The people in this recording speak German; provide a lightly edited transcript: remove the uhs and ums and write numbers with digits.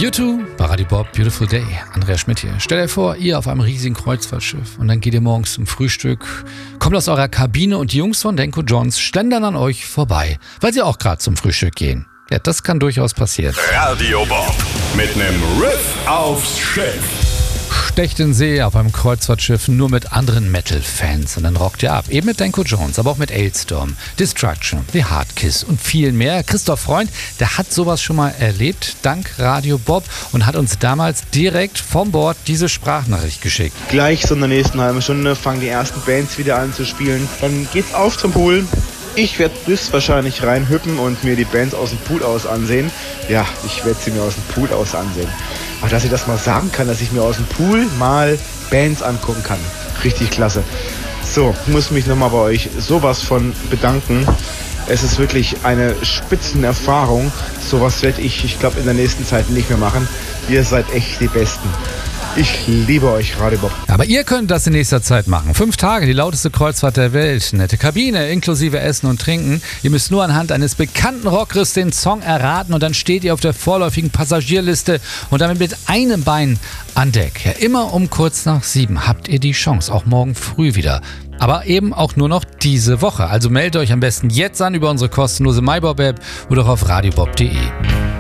U2 bei Radio Bob, Beautiful Day. Andreas Schmidt hier. Stellt euch vor, ihr auf einem riesigen Kreuzfahrtschiff und dann geht ihr morgens zum Frühstück, kommt aus eurer Kabine und die Jungs von Denko Johns schlendern an euch vorbei, weil sie auch gerade zum Frühstück gehen. Ja, das kann durchaus passieren. Radio Bob mit nem Riff aufs Schiff. Stecht in See auf einem Kreuzfahrtschiff nur mit anderen Metal-Fans und dann rockt ihr ab. Eben mit Denko Johns, aber auch mit Alestorm, Destruction, The Hardkiss und viel mehr. Christoph Freund, der hat sowas schon mal erlebt, dank Radio Bob, und hat uns damals direkt vom Bord diese Sprachnachricht geschickt. Gleich so in der nächsten halben Stunde fangen die ersten Bands wieder an zu spielen. Dann geht's auf zum Pool. Ich werde höchstwahrscheinlich reinhüppen und mir die Bands aus dem Pool aus ansehen. Ja, ich werde sie mir aus dem Pool aus ansehen. Aber dass ich das mal sagen kann, dass ich mir aus dem Pool mal Bands angucken kann. Richtig klasse. So, ich muss mich nochmal bei euch sowas von bedanken. Es ist wirklich eine Spitzenerfahrung. Sowas werde ich glaube, in der nächsten Zeit nicht mehr machen. Ihr seid echt die Besten. Ich liebe euch, Radio Bob. Aber ihr könnt das in nächster Zeit machen. 5 Tage, die lauteste Kreuzfahrt der Welt. Nette Kabine, inklusive Essen und Trinken. Ihr müsst nur anhand eines bekannten Rockriffs den Song erraten und dann steht ihr auf der vorläufigen Passagierliste und damit mit einem Bein an Deck. Ja, immer um kurz nach 7 habt ihr die Chance, auch morgen früh wieder. Aber eben auch nur noch diese Woche. Also meldet euch am besten jetzt an über unsere kostenlose MyBob-App oder auf radiobob.de.